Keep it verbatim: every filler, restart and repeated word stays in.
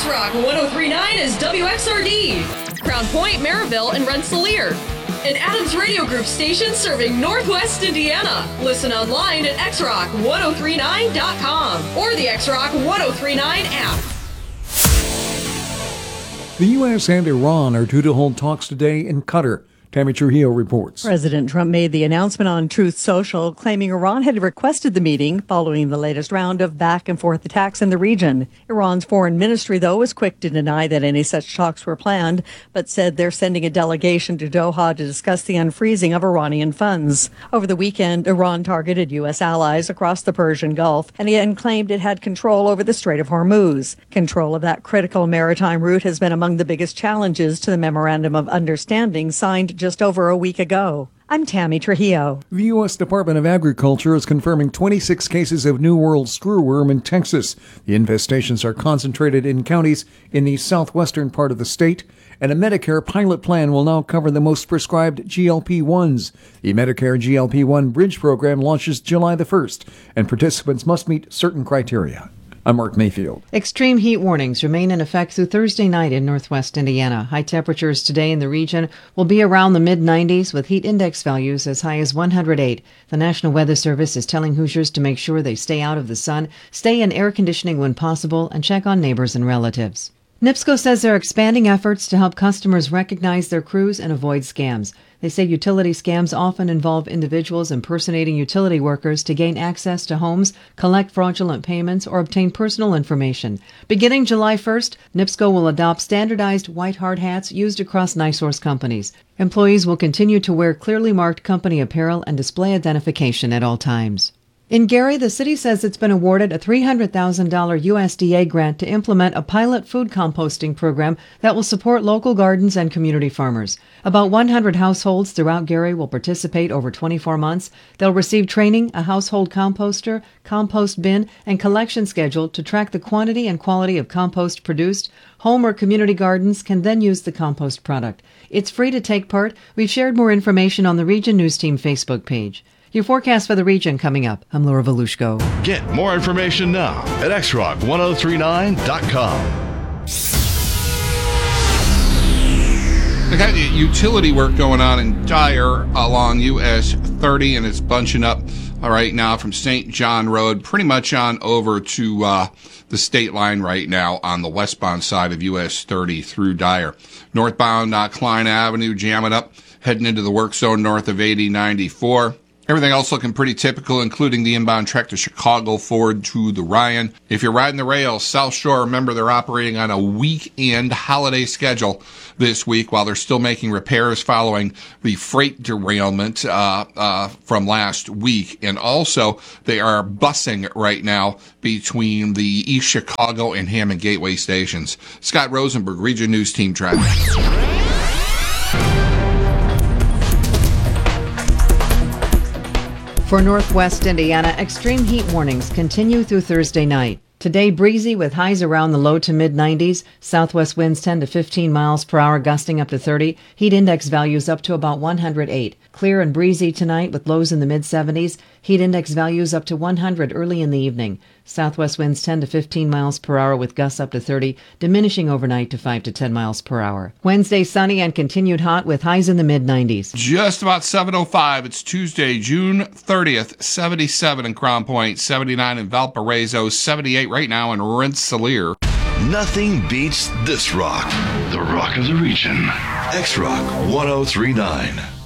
X-Rock one oh three point nine is W X R D, Crown Point, Maryville, and Rensselaer. An Adams Radio Group station serving Northwest Indiana. Listen online at x rock ten thirty-nine dot com or the X-Rock ten thirty-nine app. The U S and Iran are due to hold talks today in Qatar. Tammy Trujillo reports. President Trump made the announcement on Truth Social, claiming Iran had requested the meeting following the latest round of back-and-forth attacks in the region. Iran's foreign ministry, though, was quick to deny that any such talks were planned, but said they're sending a delegation to Doha to discuss the unfreezing of Iranian funds. Over the weekend, Iran targeted U S allies across the Persian Gulf and again claimed it had control over the Strait of Hormuz. Control of that critical maritime route has been among the biggest challenges to the Memorandum of Understanding signed just over a week ago. I'm Tammy Trujillo. The U S Department of Agriculture is confirming twenty-six cases of New World screwworm in Texas. The infestations are concentrated in counties in the southwestern part of the state, and a Medicare pilot plan will now cover the most prescribed G L P ones. The Medicare G L P one Bridge program launches July the first, and participants must meet certain criteria. I'm Mark Mayfield. Extreme heat warnings remain in effect through Thursday night in northwest Indiana. High temperatures today in the region will be around the mid nineties with heat index values as high as one hundred eight. The National Weather Service is telling Hoosiers to make sure they stay out of the sun, stay in air conditioning when possible, and check on neighbors and relatives. NIPSCO says they're expanding efforts to help customers recognize their crews and avoid scams. They say utility scams often involve individuals impersonating utility workers to gain access to homes, collect fraudulent payments, or obtain personal information. Beginning July first, NIPSCO will adopt standardized white hard hats used across NiSource companies. Employees will continue to wear clearly marked company apparel and display identification at all times. In Gary, the city says it's been awarded a three hundred thousand dollars U S D A grant to implement a pilot food composting program that will support local gardens and community farmers. About one hundred households throughout Gary will participate over twenty-four months. They'll receive training, a household composter, compost bin, and collection schedule to track the quantity and quality of compost produced. Home or community gardens can then use the compost product. It's free to take part. We've shared more information on the Region News Team Facebook page. Your forecast for the region coming up. I'm Laura Volushko. Get more information now at x rock ten thirty-nine dot com. They got utility work going on in Dyer along U S thirty, and it's bunching up right now from Saint John Road pretty much on over to uh, the state line right now on the westbound side of U S thirty through Dyer. Northbound uh, Klein Avenue jamming up, heading into the work zone north of eighty ninety-four. Everything else looking pretty typical, including the inbound trek to Chicago forward to the Ryan. If you're riding the rail, South Shore, remember they're operating on a weekend holiday schedule this week while they're still making repairs following the freight derailment uh, uh, from last week. And also, they are busing right now between the East Chicago and Hammond Gateway stations. Scott Rosenberg, Region News Team Traffic. For northwest Indiana, extreme heat warnings continue through Thursday night. Today, breezy with highs around the low to mid nineties. Southwest winds ten to fifteen miles per hour, gusting up to thirty. Heat index values up to about one hundred eight. Clear and breezy tonight with lows in the mid seventies. Heat index values up to one hundred early in the evening. Southwest winds ten to fifteen miles per hour with gusts up to thirty, diminishing overnight to five to ten miles per hour. Wednesday, sunny and continued hot with highs in the mid nineties. Just about seven oh five. It's Tuesday, June thirtieth, seventy-seven in Crown Point, seventy-nine in Valparaiso, seventy-eight right now in Rensselaer. Nothing beats this rock. The rock of the region. X-Rock ten thirty-nine.